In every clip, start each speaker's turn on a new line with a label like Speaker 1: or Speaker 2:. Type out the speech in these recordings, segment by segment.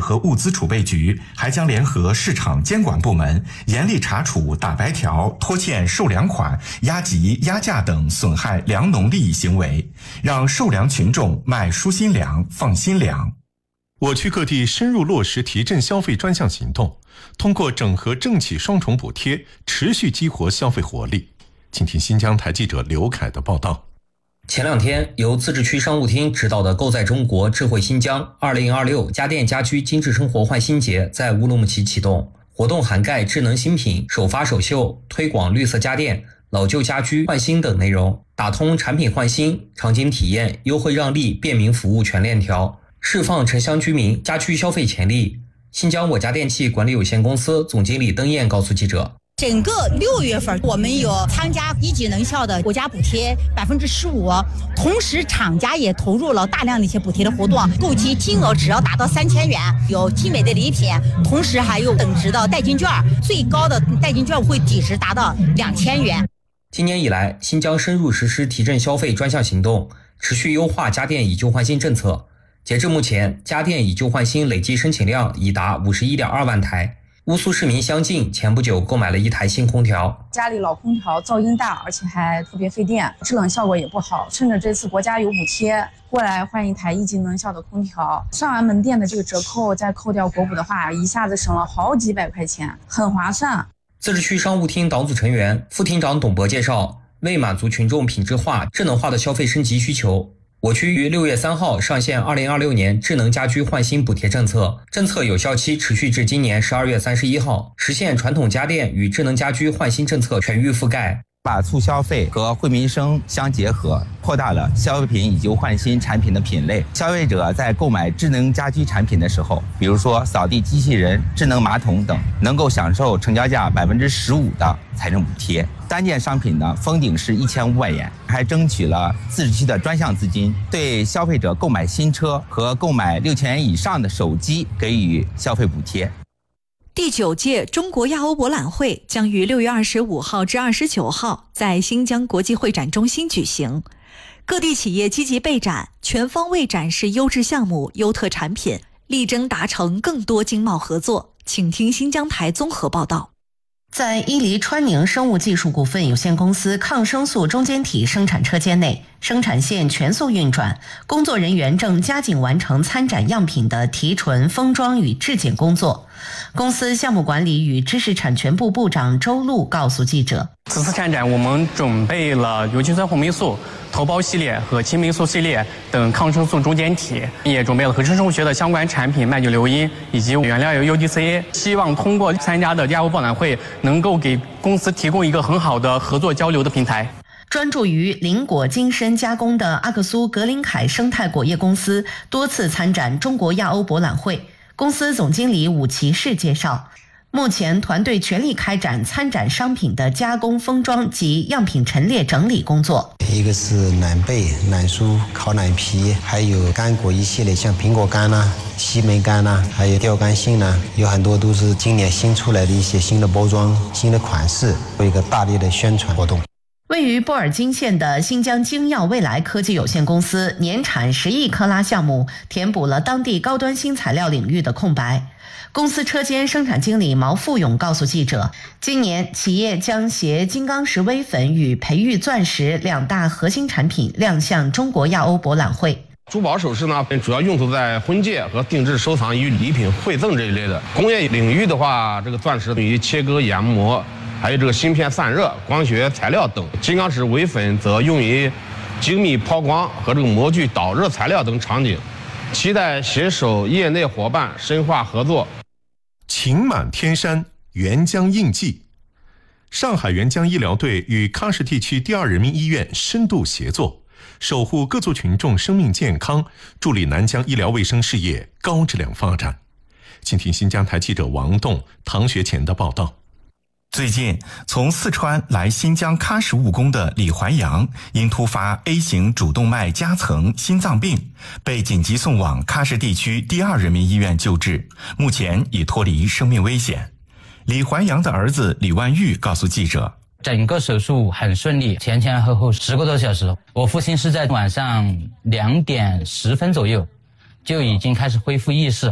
Speaker 1: 和物资储备局还将联合市场监管部门，严厉查处打白条、拖欠售粮款、压级、压价等损害粮农利益行为，让受粮群众卖舒心粮、放心粮。
Speaker 2: 我区各地深入落实提振消费专项行动，通过整合政企双重补贴，持续激活消费活力。请听新疆台记者刘凯的报道。
Speaker 3: 前两天，由自治区商务厅指导的购在中国智慧新疆2026家电家居精致生活焕新节在乌鲁木齐启动，活动涵盖智能新品、首发首秀、推广绿色家电、老旧家居换新等内容，打通产品换新、场景体验、优惠让利、便民服务全链条，释放城乡居民家居消费潜力。新疆我家电器管理有限公司总经理邓燕告诉记者，
Speaker 4: 整个6月份，我们有参加一级能效的国家补贴15%，同时厂家也投入了大量的一些补贴的活动，购机金额只要达到3000元，有精美的礼品，同时还有等值的代金券，最高的代金券会抵值达到2000元。
Speaker 3: 今年以来，新疆深入实施提振消费专项行动，持续优化家电以旧换新政策。截至目前，家电以旧换新累计申请量已达51.2万台。乌苏市民相近前不久购买了一台新空调，
Speaker 5: 家里老空调噪音大，而且还特别费电，制冷效果也不好。趁着这次国家有补贴，过来换一台一级能效的空调。上完门店的这个折扣，再扣掉国补的话，一下子省了好几百块钱，很划算。
Speaker 3: 自治区商务厅党组成员、副厅长董博介绍，为满足群众品质化、智能化的消费升级需求，我区于6月3号上线2026年智能家居换新补贴政策，政策有效期持续至今年12月31号，实现传统家电与智能家居换新政策全域覆盖。
Speaker 6: 把促消费和惠民生相结合，扩大了消费品以旧换新产品的品类。消费者在购买智能家居产品的时候，比如说扫地机器人、智能马桶等，能够享受成交价15%的财政补贴。单件商品呢，封顶是1500万元，还争取了自治区的专项资金，对消费者购买新车和购买6000元以上的手机给予消费补贴。
Speaker 7: 第9届中国亚欧博览会将于6月25号至29号在新疆国际会展中心举行，各地企业积极备展，全方位展示优质项目、优特产品，力争达成更多经贸合作。请听新疆台综合报道。
Speaker 8: 在伊犁川宁生物技术股份有限公司抗生素中间体生产车间内，生产线全速运转，工作人员正加紧完成参展样品的提纯、封装与质检工作。公司项目管理与知识产权部部长周璐告诉记者，
Speaker 9: 此次参展我们准备了油精酸红霉素、头孢系列和青霉素系列等抗生素中间体，也准备了合成生物学的相关产品麦酒硫因以及原料油 UDCA， 希望通过参加的亚欧博览会能够给公司提供一个很好的合作交流的平台。
Speaker 8: 专注于林果精深加工的阿克苏格林凯生态果业公司多次参展中国亚欧博览会。公司总经理武其士介绍，目前团队全力开展参展商品的加工、封装及样品陈列整理工作。
Speaker 10: 一个是奶贝、奶酥、烤奶皮，还有干果一系列，像苹果干啦、西梅干啦，还有钓竿杏啦，有很多都是今年新出来的一些新的包装、新的款式，做一个大力的宣传活动。
Speaker 8: 位于波尔津县的新疆精药未来科技有限公司年产10亿克拉项目，填补了当地高端新材料领域的空白。公司车间生产经理毛富勇告诉记者，今年企业将携金刚石微粉与培育钻石2大核心产品亮相中国亚欧博览会。
Speaker 11: 珠宝首饰呢，主要用途在婚戒和定制收藏与礼品馈赠这一类的。工业领域的话，这个钻石与切割研磨，还有这个芯片散热、光学材料等。金刚石微粉则用于精密抛光和这个模具导热材料等场景。期待携手业内伙伴深化合作。
Speaker 2: 晴满天山，沅江应季。上海沅江医疗队与喀什地区第2人民医院深度协作，守护各族群众生命健康，助力南疆医疗卫生事业高质量发展。请听新疆台记者王栋、唐学前的报道。
Speaker 1: 最近，从四川来新疆喀什务工的李怀阳，因突发 A 型主动脉夹层心脏病，被紧急送往喀什地区第2人民医院救治，目前已脱离生命危险。李怀阳的儿子李万玉告诉记者，
Speaker 12: 整个手术很顺利，前前后后10个多小时。我父亲是在晚上2点10分左右就已经开始恢复意识，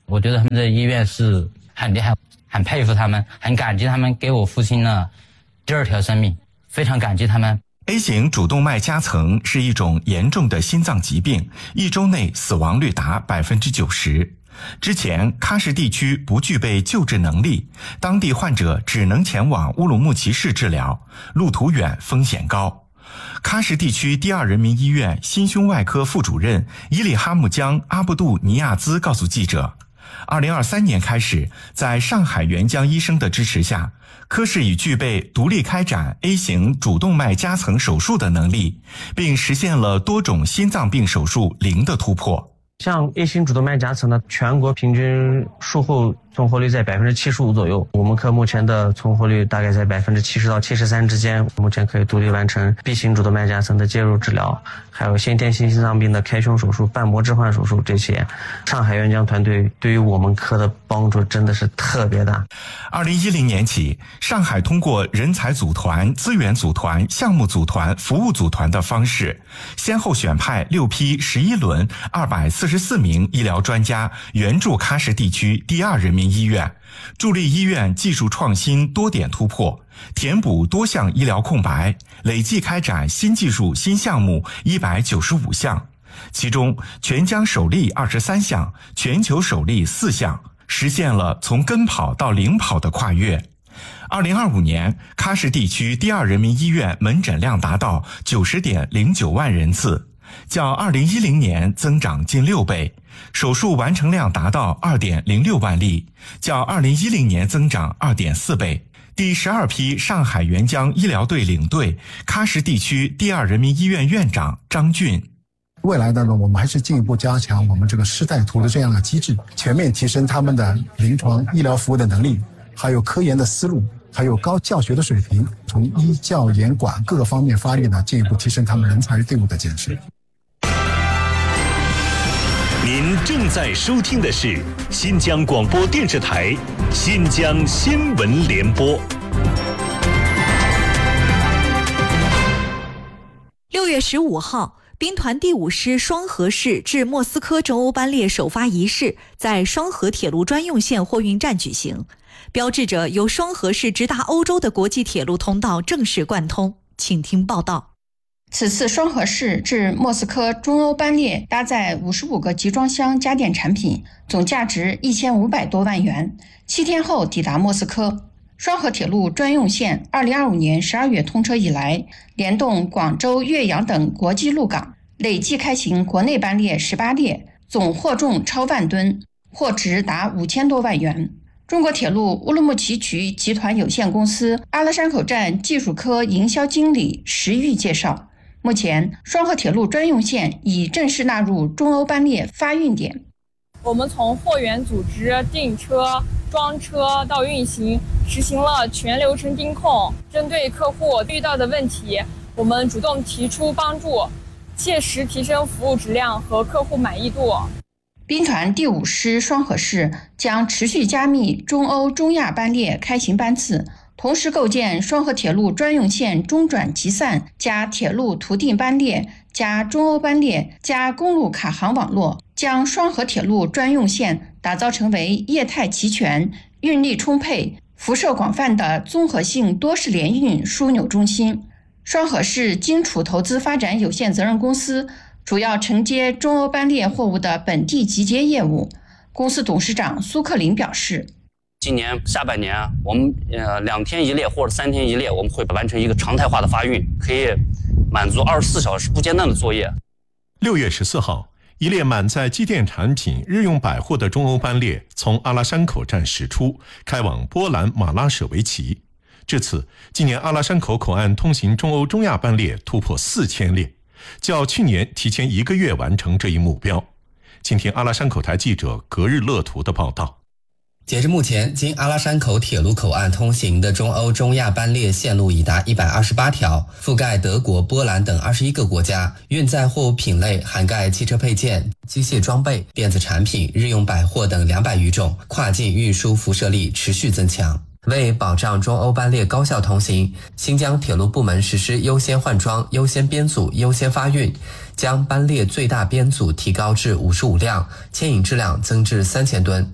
Speaker 12: 我觉得他们的医院是很厉害，很佩服他们，很感激他们给我父亲了第二条生命，非常感激他们。
Speaker 1: A 型主动脉夹层是一种严重的心脏疾病，1周内死亡率达 90%。之前喀什地区不具备救治能力，当地患者只能前往乌鲁木齐市治疗，路途远，风险高。喀什地区第2人民医院心胸外科副主任伊里哈木江阿布杜尼亚兹告诉记者，2023年开始，在上海援疆医生的支持下，科室已具备独立开展 A 型主动脉夹层手术的能力，并实现了多种心脏病手术零的突破。
Speaker 13: 像 A 型主动脉夹层呢，全国平均术后存活率在 75% 左右，我们科目前的存活率大概在 70%到73%之间，目前可以独立完成 B 型主动脉夹层的介入治疗，还有先天性心脏病的开胸手术、瓣膜置换手术，这些上海援疆团队对于我们科的帮助真的是特别大。
Speaker 1: 2010年起，上海通过人才组团、资源组团、项目组团、服务组团的方式，先后选派6批11轮244名医疗专家援助喀什地区第2人民医院，助力医院技术创新多点突破，填补多项医疗空白，累计开展新技术新项目195项，其中全疆首例23项，全球首例4项，实现了从跟跑到领跑的跨越。2025年，喀什地区第2人民医院门诊量达到 90.09 万人次，较2010年增长近6倍，手术完成量达到 2.06 万例，较2010年增长 2.4倍。第12批上海援疆医疗队领队，喀什地区第2人民医院院长张俊。
Speaker 14: 未来的呢，我们还是进一步加强我们这个师带徒的这样的机制，全面提升他们的临床医疗服务的能力，还有科研的思路，还有高教学的水平，从医教研管各个方面发力呢，进一步提升他们人才队伍的建设。
Speaker 15: 您正在收听的是新疆广播电视台新疆新闻联播。
Speaker 7: 6月15号，兵团第5师双河市至莫斯科中欧班列首发仪式在双河铁路专用线货运站举行，标志着由双河市直达欧洲的国际铁路通道正式贯通。请听报道。
Speaker 16: 此次双河市至莫斯科中欧班列搭载55个集装箱家电产品，总价值1500多万元，7天后抵达莫斯科。双河铁路专用线2025年12月通车以来，联动广州、岳阳等国际陆港，累计开行国内班列18列，总货重超万吨，货值达5000多万元。中国铁路乌鲁木齐局集团有限公司阿拉山口站技术科营销经理石玉介绍，目前双河铁路专用线已正式纳入中欧班列发运点。
Speaker 17: 我们从货源组织、订车、装车到运行，实行了全流程盯控。针对客户遇到的问题，我们主动提出帮助，切实提升服务质量和客户满意度。
Speaker 16: 兵团第5师双河市将持续加密中欧、中亚班列开行班次，同时构建双河铁路专用线中转集散加铁路途径班列加中欧班列加公路卡航网络，将双河铁路专用线打造成为业态齐全、运力充沛、辐射广泛的综合性多式联运枢纽中心。双河市荆楚投资发展有限责任公司主要承接中欧班列货物的本地集结业务。公司董事长苏克林表示，
Speaker 18: 今年下半年我们2天1列或者3天1列，我们会完成一个常态化的发运，可以满足24小时不间断的作业。
Speaker 2: 6月14号，一列满载机电产品、日用百货的中欧班列从阿拉山口站驶出，开往波兰马拉舍维奇。至此，今年阿拉山口口岸通行中欧中亚班列突破4000列，较去年提前1个月完成这一目标。请听阿拉山口台记者格日乐图的报道。
Speaker 19: 截至目前，经阿拉山口铁路口岸通行的中欧中亚班列线路已达128条，覆盖德国、波兰等21个国家，运载货物品类涵盖汽车配件、机械装备、电子产品、日用百货等200余种，跨境运输辐射力持续增强。为保障中欧班列高效通行，新疆铁路部门实施优先换装、优先编组、优先发运，将班列最大编组提高至55辆，牵引质量增至3000吨。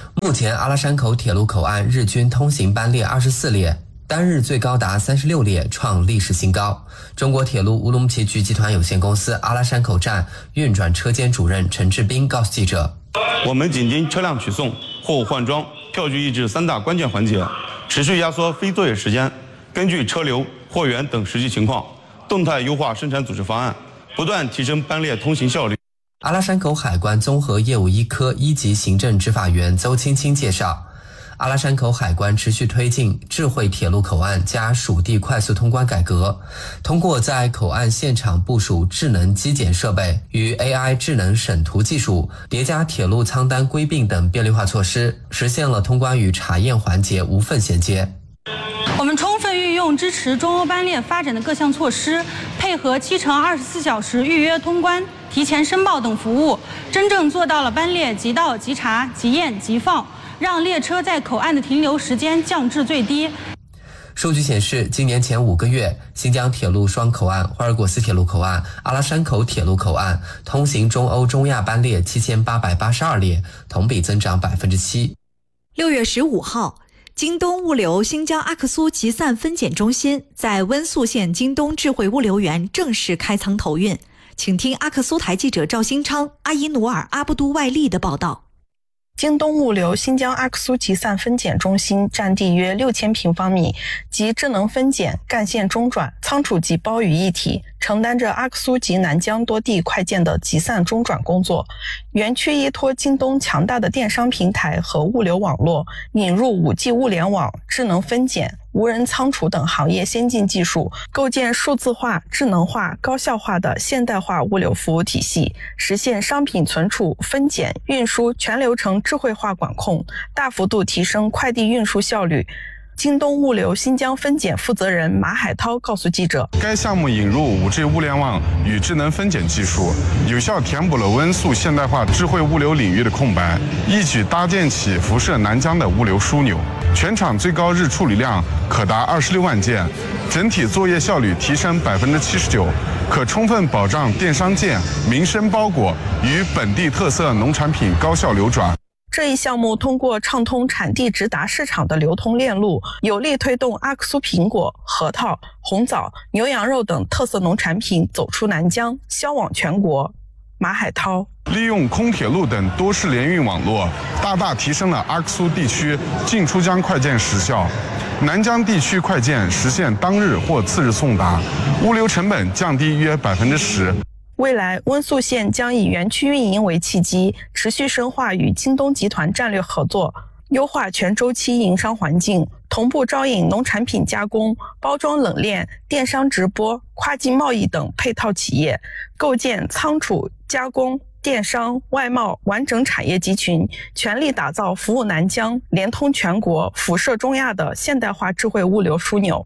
Speaker 19: 目前阿拉山口铁路口岸日均通行班列24列，单日最高达36列，创历史新高。中国铁路乌鲁木齐局集团有限公司阿拉山口站运转车间主任陈志斌告诉记者，
Speaker 20: 我们紧盯车辆取送、货物换装、票据抑制3大关键环节，持续压缩非作业时间，根据车流、货源等实际情况，动态优化生产组织方案，不断提升班列通行效率。
Speaker 19: 阿拉山口海关综合业务一科一级行政执法员邹青青介绍，阿拉山口海关持续推进智慧铁路口岸加属地快速通关改革，通过在口岸现场部署智能机检设备与 AI 智能审图技术，叠加铁路仓单归并等便利化措施，实现了通关与查验环节无缝衔接。
Speaker 21: 我们充分运用支持中欧班列发展的各项措施，配合7×24小时预约通关、提前申报等服务，真正做到了班列即到即查即验即放，让列车在口岸的停留时间降至最低。
Speaker 19: 数据显示，今年前5个月，新疆铁路双口岸、霍尔果斯铁路口岸、阿拉山口铁路口岸通行中欧中亚班列7882列，同比增长7%。
Speaker 7: 6月15号，京东物流新疆阿克苏集散分拣中心在温宿县京东智慧物流园正式开仓投运。请听阿克苏台记者赵新昌、阿伊努尔阿布都外利的报道。
Speaker 22: 京东物流新疆阿克苏集散分拣中心占地约6000平方米，集智能分拣、干线中转、仓储及包于一体，承担着阿克苏及南疆多地快件的集散中转工作。园区依托京东强大的电商平台和物流网络，引入5G 物联网、智能分拣、无人仓储等行业先进技术，构建数字化、智能化、高效化的现代化物流服务体系，实现商品存储、分拣、运输全流程智慧化管控，大幅度提升快递运输效率。京东物流新疆分拣负责人马海涛告诉记者，
Speaker 23: 该项目引入5G 物联网与智能分拣技术，有效填补了温宿现代化智慧物流领域的空白，一举搭建起辐射南疆的物流枢纽。全场最高日处理量可达26万件，整体作业效率提升79%，可充分保障电商件、民生包裹与本地特色农产品高效流转。
Speaker 22: 这一项目通过畅通产地直达市场的流通链路，有力推动阿克苏苹果、核桃、红枣、牛羊肉等特色农产品走出南疆，销往全国。马海涛
Speaker 23: 利用空铁路等多式联运网络，大大提升了阿克苏地区进出疆快件时效。南疆地区快件实现当日或次日送达，物流成本降低约10%。
Speaker 22: 未来，温宿县将以园区运营为契机，持续深化与京东集团战略合作，优化全周期营商环境，同步招引农产品加工、包装冷链、电商直播、跨境贸易等配套企业，构建仓储、加工、电商、外贸完整产业集群，全力打造服务南疆、连通全国、辐射中亚的现代化智慧物流枢纽。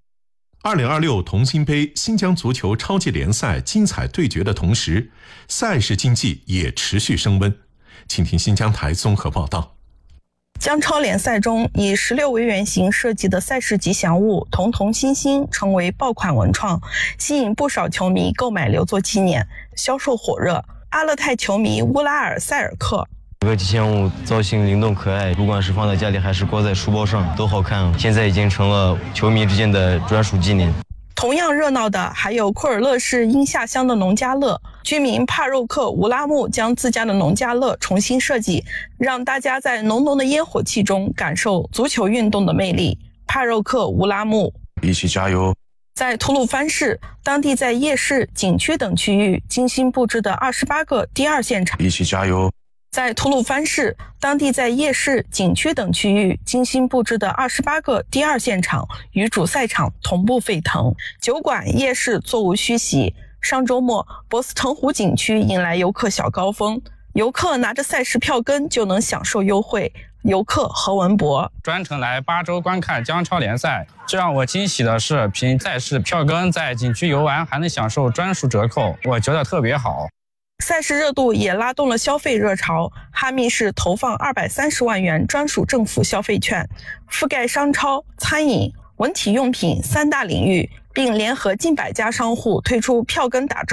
Speaker 2: 2026同心杯新疆足球超级联赛精彩对决的同时，赛事经济也持续升温。请听新疆台综合报道。
Speaker 22: 疆超联赛中，以16为原型设计的赛事吉祥物“彤星星”成为爆款文创，吸引不少球迷购买留作纪念，销售火热。阿勒泰球迷乌拉尔塞尔克，
Speaker 24: 这个吉祥物造型灵动可爱，不管是放在家里还是挂在书包上都好看，现在已经成了球迷之间的专属纪念。
Speaker 22: 同样热闹的还有库尔勒市英夏乡的农家乐，居民帕肉克乌拉木将自家的农家乐重新设计，让大家在浓浓的烟火气中感受足球运动的魅力。帕肉克乌拉木，
Speaker 24: 一起加油！
Speaker 22: 在吐鲁番市，当地在夜市、景区等区域精心布置的28个第二现场，
Speaker 24: 一起加油！
Speaker 22: 在吐鲁番市，当地在夜市、景区等区域精心布置的28个第二现场与主赛场同步沸腾，酒馆、夜市座无虚席。上周末，博斯腾湖景区迎来游客小高峰，游客拿着赛事票根就能享受优惠。游客何文博
Speaker 25: 专程来巴州观看疆超联赛，最让我惊喜的是，凭赛事票根在景区游玩还能享受专属折扣，我觉得特别好。
Speaker 22: 赛事热度也拉动了消费热潮，哈密市投放230万元专属政府消费券，覆盖商超、餐饮、文体用品3大领域，并联合近100家商户推出票根打折